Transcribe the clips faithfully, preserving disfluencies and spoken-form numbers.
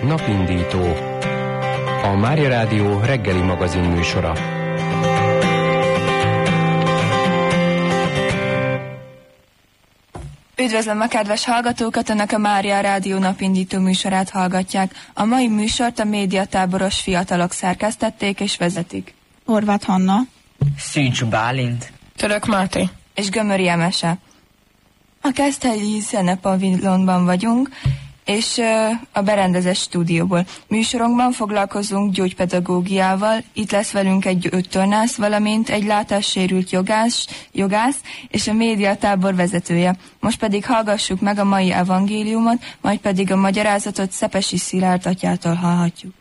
Napindító, a Mária Rádió reggeli magazin műsora. Üdvözlöm a kedves hallgatókat, önök a Mária Rádió napindító műsorát hallgatják. A mai műsort a médiatáboros fiatalok szerkesztették és vezetik. Horváth Hanna, Szűcs Bálint, Török Máté és Gömöri Emese. A Keszthelyi Zenepavilonban vagyunk, és uh, a berendezett stúdióból. Műsorunkban foglalkozunk gyógypedagógiával, itt lesz velünk egy gyógytornász, valamint egy látássérült jogász, jogász és a médiatábor vezetője. Most pedig hallgassuk meg a mai evangéliumot, majd pedig a magyarázatot Szepesi Szilárd atyától hallhatjuk.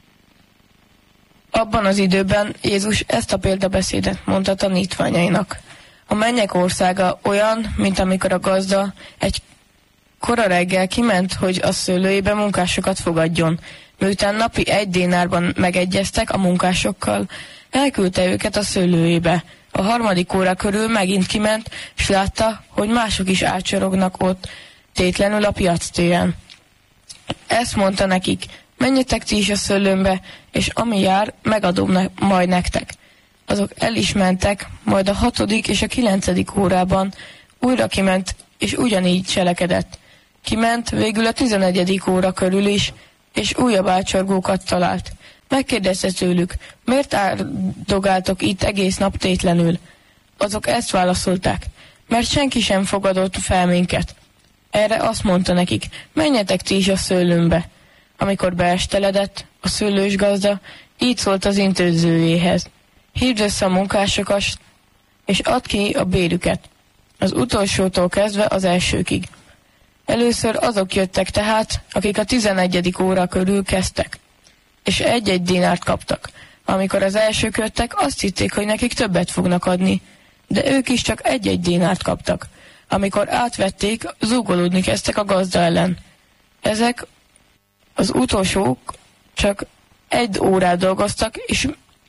Abban az időben Jézus ezt a példabeszédet mondta tanítványainak. A mennyek országa olyan, mint amikor a gazda egy kora reggel kiment, hogy a szőlőjébe munkásokat fogadjon. Miután napi egy dénárban megegyeztek a munkásokkal, elküldte őket a szőlőjébe. A harmadik óra körül megint kiment, s látta, hogy mások is átcsorognak ott, tétlenül a piactéren. Ezt mondta nekik, menjetek ti is a szőlőmbe, és ami jár, megadom ne- majd nektek. Azok el is mentek, majd a hatodik és a kilencedik órában újra kiment, és ugyanígy cselekedett. Kiment végül a tizenegyedik óra körül is, és újabb átcsorgókat talált. Megkérdezte tőlük, miért áldogáltok itt egész nap tétlenül? Azok ezt válaszolták, mert senki sem fogadott fel minket. Erre azt mondta nekik, menjetek ti is a szőlőmbe. Amikor beesteledett, a szőlős gazda így szólt az intézőjéhez. Hívd össze a munkásokat, és add ki a bérüket, az utolsótól kezdve az elsőkig. Először azok jöttek tehát, akik a tizenegyedik óra körül kezdtek, és egy-egy dinárt kaptak. Amikor az elsők jöttek, azt hitték, hogy nekik többet fognak adni, de ők is csak egy-egy dinárt kaptak. Amikor átvették, zúgolódni kezdtek a gazda ellen. Ezek az utolsók csak egy órát dolgoztak, és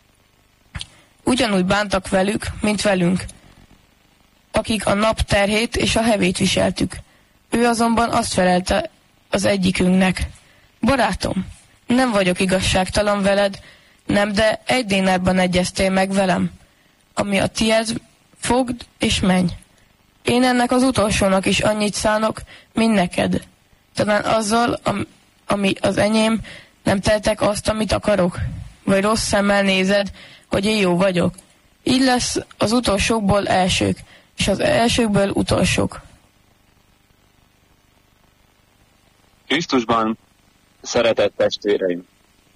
ugyanúgy bántak velük, mint velünk, akik a nap terhét és a hevét viseltük. Ő azonban azt felelte az egyikünknek, barátom, nem vagyok igazságtalan veled, nem, de egy dénárban egyeztél meg velem. Ami a tied, fogd és menj. Én ennek az utolsónak is annyit szánok, mint neked. Talán azzal, am, ami az enyém, nem tettek azt, amit akarok? Vagy rossz szemmel nézed, hogy én jó vagyok? Így lesz az utolsókból elsők, és az elsőkből utolsók. Krisztusban, szeretett testvéreim!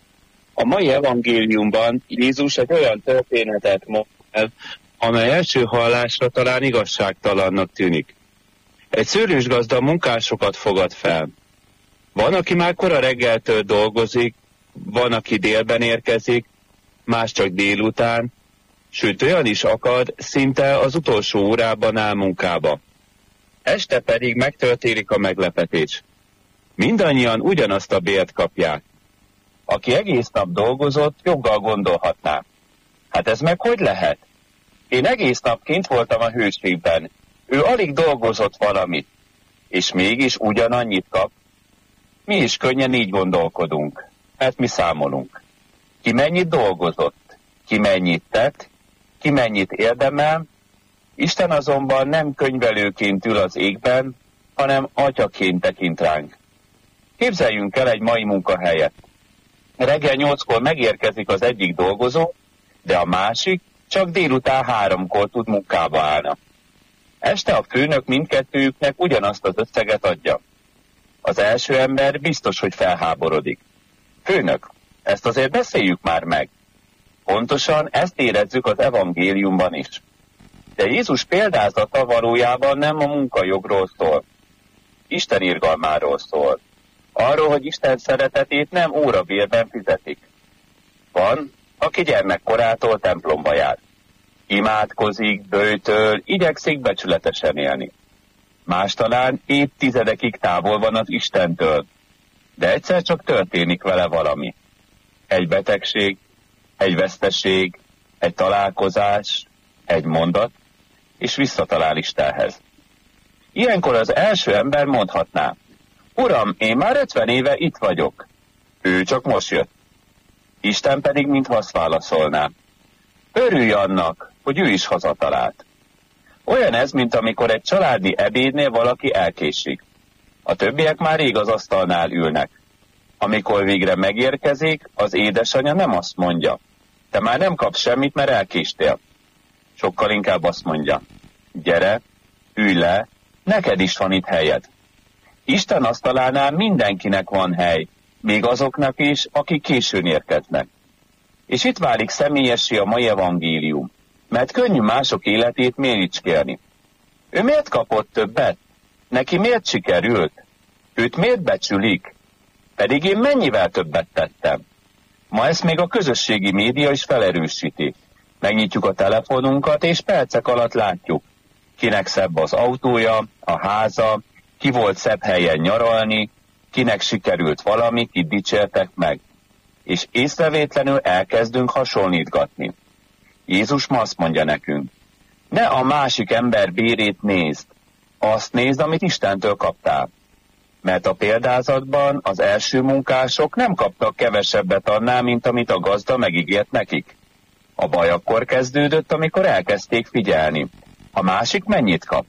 A mai evangéliumban Jézus egy olyan történetet mond el, amely első hallásra talán igazságtalannak tűnik. Egy szőlősgazda munkásokat fogad fel. Van, aki már kora reggeltől dolgozik, van, aki délben érkezik, más csak délután, sőt olyan is akad, szinte az utolsó órában áll munkába. Este pedig megtörténik a meglepetés. Mindannyian ugyanazt a bért kapják. Aki egész nap dolgozott, joggal gondolhatná. Hát ez meg hogy lehet? Én egész nap kint voltam a hőségben. Ő alig dolgozott valamit, és mégis ugyanannyit kap. Mi is könnyen így gondolkodunk, mert mi számolunk. Ki mennyit dolgozott, ki mennyit tett, ki mennyit érdemel, Isten azonban nem könyvelőként ül az égben, hanem atyaként tekint ránk. Képzeljünk el egy mai munkahelyet. Reggel nyolckor megérkezik az egyik dolgozó, de a másik csak délután háromkor tud munkába állni. Este a főnök mindkettőjüknek ugyanazt az összeget adja. Az első ember biztos, hogy felháborodik. Főnök, ezt azért beszéljük már meg. Pontosan ezt érezzük az evangéliumban is. De Jézus példázata valójában nem a munkajogról szól. Isten irgalmáról szól. Arról, hogy Isten szeretetét nem órabérben fizetik. Van, aki gyermekkorától templomba jár. Imádkozik, böjtöl, igyekszik becsületesen élni. Más talán évtizedekig távol van az Istentől, de egyszer csak történik vele valami. Egy betegség, egy veszteség, egy találkozás, egy mondat, és visszatalál Istenhez. Ilyenkor az első ember mondhatná, Uram, én már ötven éve itt vagyok. Ő csak most jött. Isten pedig mintha azt válaszolná. Örülj annak, hogy ő is hazatalált. Olyan ez, mint amikor egy családi ebédnél valaki elkésik. A többiek már rég az asztalnál ülnek. Amikor végre megérkezik, az édesanyja nem azt mondja. Te már nem kapsz semmit, mert elkéstél. Sokkal inkább azt mondja. Gyere, ülj le, neked is van itt helyed. Isten asztalánál mindenkinek van hely, még azoknak is, akik későn érkeznek. És itt válik személyessé a mai evangélium, mert könnyű mások életét méricskélni. Ő miért kapott többet? Neki miért sikerült? Őt miért becsülik? Pedig én mennyivel többet tettem? Ma ezt még a közösségi média is felerősíti. Megnyitjuk a telefonunkat, és percek alatt látjuk, kinek szebb az autója, a háza, ki volt szebb helyen nyaralni, kinek sikerült valami, kit dicsértek meg. És észrevétlenül elkezdünk hasonlítgatni. Jézus ma azt mondja nekünk, ne a másik ember bérét nézd, azt nézd, amit Istentől kaptál. Mert a példázatban az első munkások nem kaptak kevesebbet annál, mint amit a gazda megígért nekik. A baj akkor kezdődött, amikor elkezdték figyelni. A másik mennyit kap?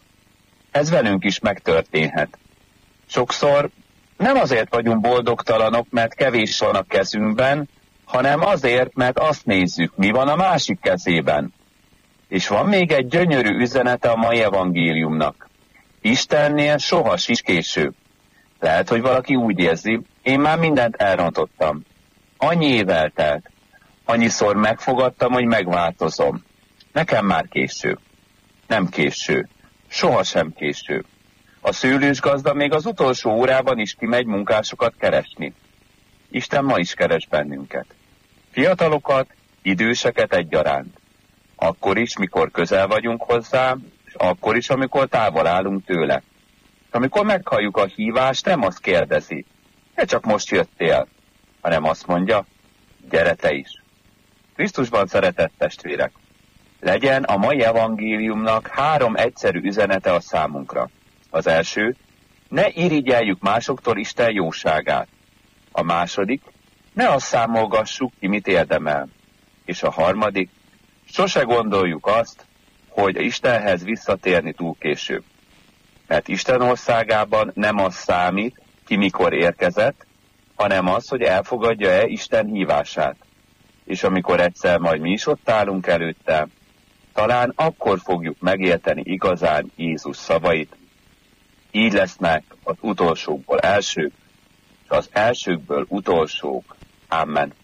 Ez velünk is megtörténhet. Sokszor nem azért vagyunk boldogtalanok, mert kevés van a kezünkben, hanem azért, mert azt nézzük, mi van a másik kezében. És van még egy gyönyörű üzenete a mai evangéliumnak. Istennél soha sincs késő. Lehet, hogy valaki úgy érzi, én már mindent elrontottam. Annyi év eltelt. Annyiszor megfogadtam, hogy megváltozom. Nekem már késő. Nem késő. Soha sem késő. A szőlős gazda még az utolsó órában is kimegy munkásokat keresni. Isten ma is keres bennünket. Fiatalokat, időseket egyaránt. Akkor is, mikor közel vagyunk hozzá, és akkor is, amikor távol állunk tőle. Amikor meghalljuk a hívást, nem azt kérdezi, te csak most jöttél, hanem azt mondja, gyere te is. Krisztusban szeretett testvérek, legyen a mai evangéliumnak három egyszerű üzenete a számunkra. Az első, ne irigyeljük másoktól Isten jóságát. A második, ne azt számolgassuk, ki mit érdemel. És a harmadik, sose gondoljuk azt, hogy Istenhez visszatérni túl később. Mert Isten országában nem az számít, ki mikor érkezett, hanem az, hogy elfogadja-e Isten hívását. És amikor egyszer majd mi is ott állunk előtte, talán akkor fogjuk megérteni igazán Jézus szavait. Így lesznek az utolsókból elsők, és az elsőkből utolsók. Amen.